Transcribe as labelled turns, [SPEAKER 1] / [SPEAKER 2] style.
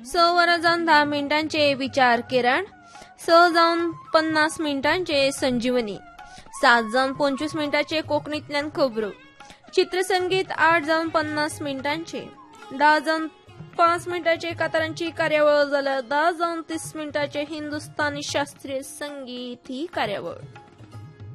[SPEAKER 1] वर जाऊन 10 मिनिटांचे विचार किरण, 50 मिनिटांचे संजीवनी, 25 मिनिटाचे कोकणीतल्यान खबरो, चित्रसंगीत 50 मिनिटांचे, 5 मिनिटाचे कातारांची कार्यावळ जाल्यार 30 मिनिटाचे हिंदुस्थानी शास्त्रीय संगीत ही कार्यावळ।